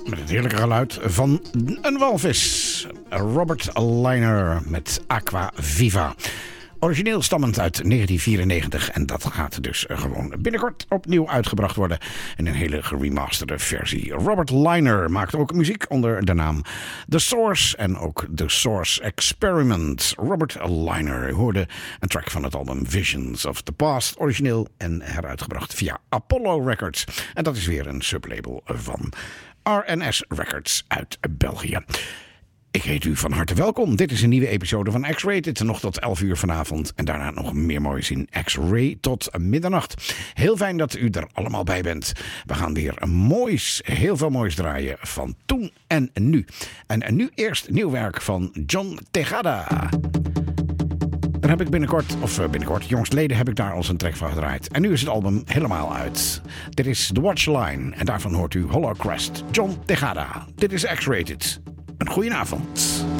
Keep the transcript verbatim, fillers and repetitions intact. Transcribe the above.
Met het heerlijke geluid van een walvis. Robert Liner met Aqua Viva. Origineel stammend uit negentien vierennegentig. En dat gaat dus gewoon binnenkort opnieuw uitgebracht worden. In een hele geremasterde versie. Robert Liner maakt ook muziek onder de naam The Source. En ook The Source Experiment. Robert Liner hoorde een track van het album Visions of the Past. Origineel en heruitgebracht via Apollo Records. En dat is weer een sublabel van R en S Records uit België. Ik heet u van harte welkom. Dit is een nieuwe episode van X-Rated. Nog tot elf uur vanavond. En daarna nog meer moois in X-Ray tot middernacht. Heel fijn dat u er allemaal bij bent. We gaan weer een moois, heel veel moois draaien van toen en nu. En nu eerst nieuw werk van John Tejada. Daar heb ik binnenkort, of binnenkort, jongstleden heb ik daar al een track van gedraaid. En nu is het album helemaal uit. Dit is The Watchline. En daarvan hoort u Hollow Crest. John Tejada. Dit is X-Rated. Een goeie avond.